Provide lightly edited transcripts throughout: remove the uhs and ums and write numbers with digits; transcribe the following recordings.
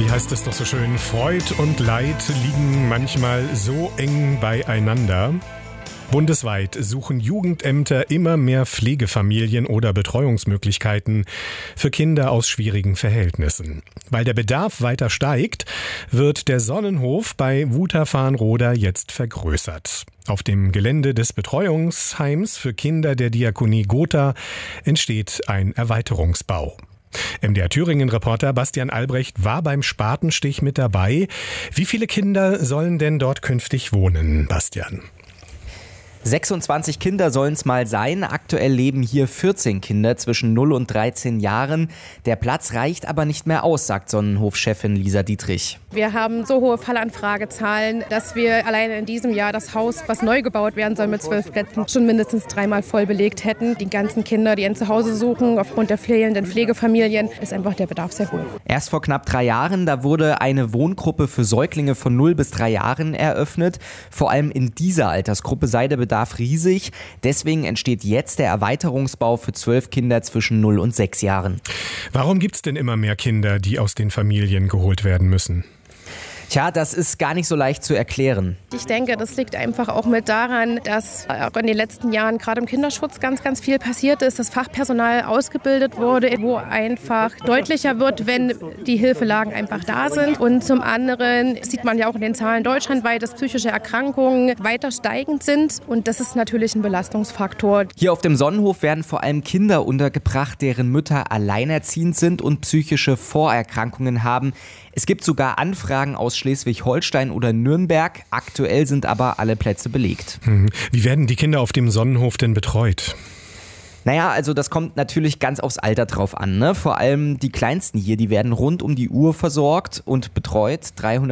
wie heißt es doch so schön, Freud und Leid liegen manchmal so eng beieinander. Bundesweit suchen Jugendämter immer mehr Pflegefamilien oder Betreuungsmöglichkeiten für Kinder aus schwierigen Verhältnissen. Weil der Bedarf weiter steigt, wird der Sonnenhof bei Wuther-Farnroda jetzt vergrößert. Auf dem Gelände des Betreuungsheims für Kinder der Diakonie Gotha entsteht ein Erweiterungsbau. MDR Thüringen-Reporter Bastian Albrecht war beim Spatenstich mit dabei. Wie viele Kinder sollen denn dort künftig wohnen, Bastian? 26 Kinder sollen es mal sein. Aktuell leben hier 14 Kinder zwischen 0 und 13 Jahren. Der Platz reicht aber nicht mehr aus, sagt Sonnenhof-Chefin Lisa Dietrich. Wir haben so hohe Fallanfragezahlen, dass wir alleine in diesem Jahr das Haus, was neu gebaut werden soll mit 12 Plätzen, schon mindestens 3-mal voll belegt hätten. Die ganzen Kinder, die ein Zuhause suchen, aufgrund der fehlenden Pflegefamilien, ist einfach der Bedarf sehr hoch. Erst vor knapp 3 Jahren, da wurde eine Wohngruppe für Säuglinge von 0 bis 3 Jahren eröffnet. Vor allem in dieser Altersgruppe sei der Bedarf riesig. Deswegen entsteht jetzt der Erweiterungsbau für 12 Kinder zwischen 0 und 6 Jahren. Warum gibt es denn immer mehr Kinder, die aus den Familien geholt werden müssen? Tja, das ist gar nicht so leicht zu erklären. Ich denke, das liegt einfach auch mit daran, dass auch in den letzten Jahren gerade im Kinderschutz ganz, ganz viel passiert ist, dass Fachpersonal ausgebildet wurde, wo einfach deutlicher wird, wenn die Hilfelagen einfach da sind. Und zum anderen sieht man ja auch in den Zahlen deutschlandweit, dass psychische Erkrankungen weiter steigend sind. Und das ist natürlich ein Belastungsfaktor. Hier auf dem Sonnenhof werden vor allem Kinder untergebracht, deren Mütter alleinerziehend sind und psychische Vorerkrankungen haben. Es gibt sogar Anfragen aus Schleswig-Holstein oder Nürnberg. Aktuell sind aber alle Plätze belegt. Wie werden die Kinder auf dem Sonnenhof denn betreut? Naja, also das kommt natürlich ganz aufs Alter drauf an, ne? Vor allem die Kleinsten hier, die werden rund um die Uhr versorgt und betreut,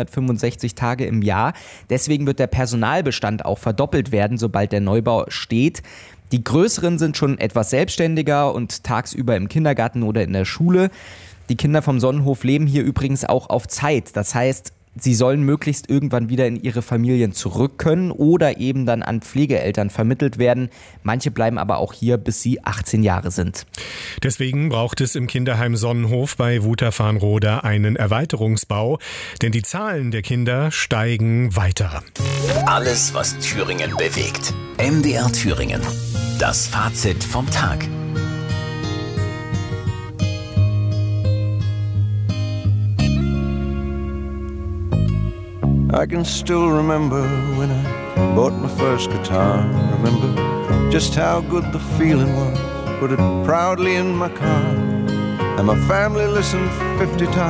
365 Tage im Jahr. Deswegen wird der Personalbestand auch verdoppelt werden, sobald der Neubau steht. Die Größeren sind schon etwas selbstständiger und tagsüber im Kindergarten oder in der Schule. Die Kinder vom Sonnenhof leben hier übrigens auch auf Zeit. Das heißt, sie sollen möglichst irgendwann wieder in ihre Familien zurück können oder eben dann an Pflegeeltern vermittelt werden. Manche bleiben aber auch hier, bis sie 18 Jahre sind. Deswegen braucht es im Kinderheim Sonnenhof bei Wuther-Farnroda einen Erweiterungsbau, denn die Zahlen der Kinder steigen weiter. Alles, was Thüringen bewegt. MDR Thüringen. Das Fazit vom Tag. I can still remember when I bought my first guitar. Remember just how good the feeling was. Put it proudly in my car, and my family listened 50 times.